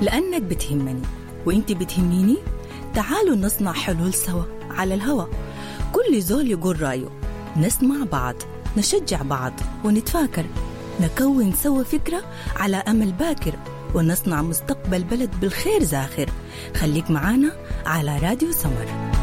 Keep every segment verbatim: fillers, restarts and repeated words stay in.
لأنك بتهمني وإنت بتهميني. تعالوا نصنع حلول سوا على الهوا، كل زول يقول رأيه، نسمع بعض، نشجع بعض ونتفاكر، نكون سوا فكرة على أمل باكر، ونصنع مستقبل بلد بالخير زاخر. خليك معانا على راديو سمر.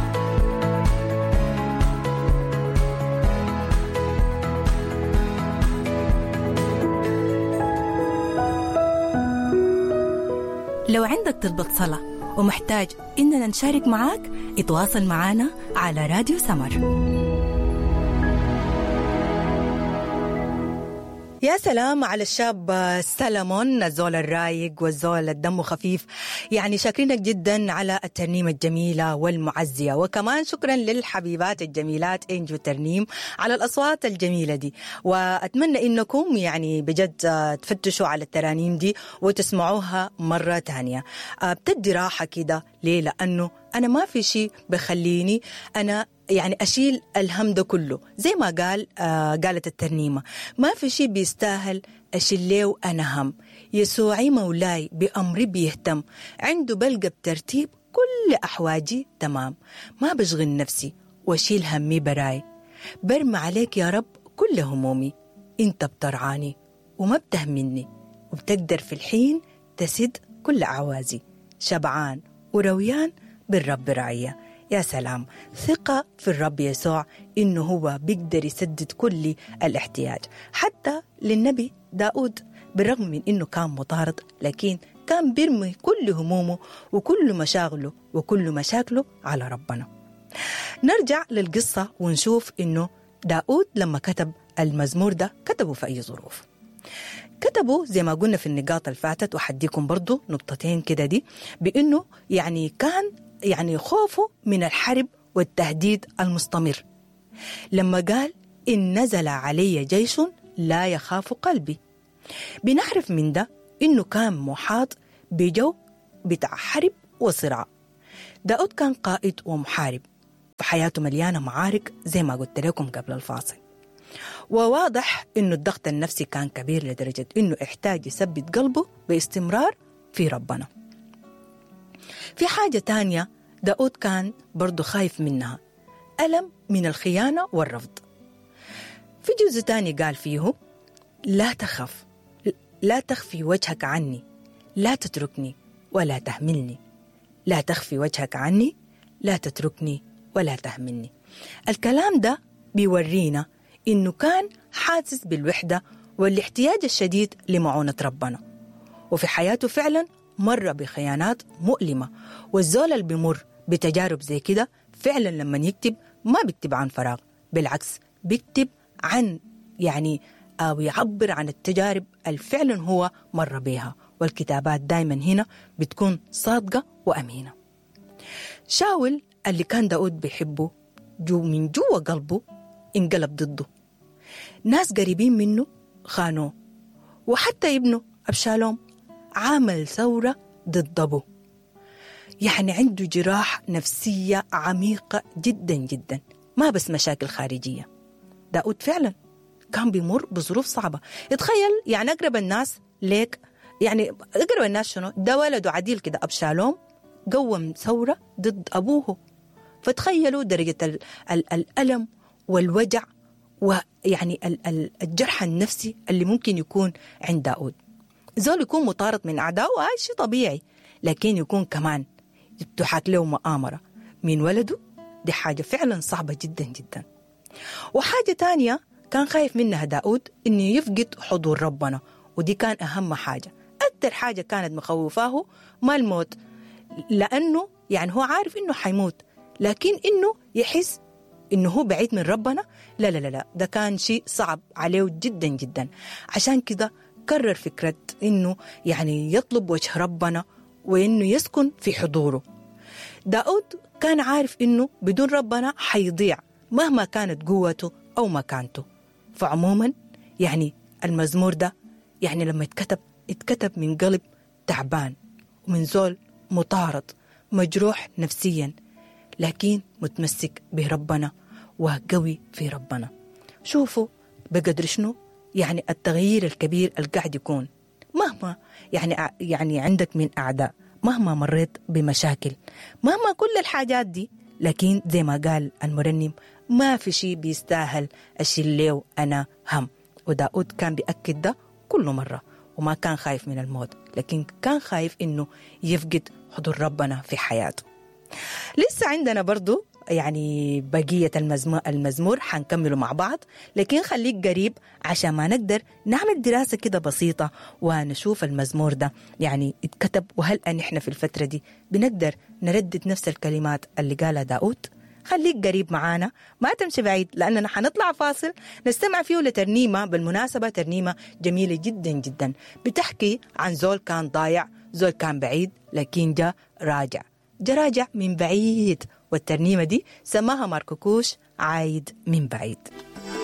لو عندك طلبة صلاة ومحتاج إننا نشارك معاك، اتواصل معانا على راديو سمر. يا سلام على الشاب سلمون، الزول الرايق والزول الدم خفيف. يعني شاكرينك جدا على الترنيمة الجميلة والمعزية، وكمان شكرا للحبيبات الجميلات إنجو ترنيم على الأصوات الجميلة دي. وأتمنى إنكم يعني بجد تفتشوا على الترانيم دي وتسمعوها مرة تانية. بتدي راحة كده. ليه؟ لأنه أنا ما في شيء بخليني أنا يعني أشيل الهم ده كله. زي ما قال آه قالت الترنيمة، ما في شيء بيستاهل أشيل له أنا هم. يسوعي مولاي بأمري بيهتم، عنده بلقى بترتيب كل أحواجي تمام. ما بشغل نفسي وأشيل همي براي، برمى عليك يا رب كل همومي. انت بترعاني وما بتهمني، وبتقدر في الحين تسد كل أعوازي. شبعان ورويان بالرب رعية. يا سلام، ثقة في الرب يسوع إنه هو بيقدر يسدد كل الاحتياج. حتى للنبي داود بالرغم من إنه كان مطارد، لكن كان بيرمي كل همومه وكل مشاغله وكل مشاكله على ربنا. نرجع للقصة ونشوف إنه داود لما كتب المزمور ده كتبه في أي ظروف. كتبوا زي ما قلنا في النقاط الفاتت، وحديكم برضو نقطتين كده دي، بأنه يعني كان يعني خوفه من الحرب والتهديد المستمر. لما قال إن نزل علي جيش لا يخاف قلبي، بنعرف من ده إنه كان محاط بجو بتاع حرب وصراع. داود كان قائد ومحارب، فحياته مليانة معارك زي ما قلت لكم قبل الفاصل. وواضح إنه الضغط النفسي كان كبير لدرجة إنه احتاج يثبت قلبه باستمرار في ربنا. في حاجة تانية داود كان برضو خايف منها، ألم من الخيانة والرفض. في جزء تاني قال فيه: لا تخف، لا تخفي وجهك عني، لا تتركني ولا تهملني. لا تخفي وجهك عني، لا تتركني ولا تهملني. الكلام ده بيورينا إنه كان حاسس بالوحدة والاحتياج الشديد لمعونة ربنا، وفي حياته فعلا مر بخيانات مؤلمة. والزول اللي بيمر بتجارب زي كده فعلا لما يكتب ما بيكتب عن فراغ، بالعكس بيكتب عن يعني أو يعبر عن التجارب الفعلا هو مر بها. والكتابات دايما هنا بتكون صادقة وأمينة. شاول اللي كان داود بيحبه جو من جوا قلبه انقلب ضده. ناس قريبين منه خانوه، وحتى ابنه أبشالوم عامل ثورة ضد أبوه. يعني عنده جراح نفسية عميقة جدا جدا، ما بس مشاكل خارجية. داود فعلا كان بيمر بظروف صعبة. يتخيل يعني أقرب الناس ليك، يعني أقرب الناس شنو؟ ده ولده عديل كده أبشالوم قوم ثورة ضد أبوه. فتخيلوا درجة ال ال الألم والوجع ويعني ال ال الجرح النفسي اللي ممكن يكون عند داود. زول يكون مطارد من أعدائه هذا شيء طبيعي، لكن يكون كمان تحاك له مؤامرة من ولده، دي حاجة فعلا صعبة جدا جدا. وحاجة تانية كان خايف منها داود إنه يفقد حضور ربنا، ودي كان أهم حاجة. أكتر حاجة كانت مخوفاه ما الموت، لأنه يعني هو عارف إنه حيموت، لكن إنه يحس إنه هو بعيد من ربنا لا لا لا لا، ده كان شيء صعب عليه جدا جدا. عشان كده كرر فكرة إنه يعني يطلب وجه ربنا وإنه يسكن في حضوره. داود كان عارف إنه بدون ربنا حيضيع مهما كانت قوته أو مكانته. فعموما يعني المزمور ده يعني لما اتكتب اتكتب من قلب تعبان ومن زول مطارد مجروح نفسيا، لكن متمسك بربنا وقوي في ربنا. شوفوا بقدر شنو يعني التغيير الكبير اللي قاعد يكون مهما مهما يعني يعني عندك من أعداء، مهما مريت بمشاكل، مهما كل الحاجات دي، لكن زي ما قال المرنم ما في شيء بيستاهل أشيل له أنا هم. وداود كان بيأكد ده كل مرة، وما كان خايف من الموت، لكن كان خايف إنه يفقد حضور ربنا في حياته. لسه عندنا برضو يعني بقية المزمور, المزمور حنكمله مع بعض، لكن خليك قريب عشان ما نقدر نعمل دراسة كده بسيطة ونشوف المزمور ده يعني اتكتب، وهل أن احنا في الفترة دي بنقدر نردد نفس الكلمات اللي قالها داود. خليك قريب معانا، ما تمشي بعيد، لأننا حنطلع فاصل نستمع فيه لترنيمة، بالمناسبة ترنيمة جميلة جدا جدا بتحكي عن زول كان ضايع، زول كان بعيد لكن جاء راجع، جاء راجع من بعيد، والترنيمة دي سماها ماركو كوش عايد من بعيد.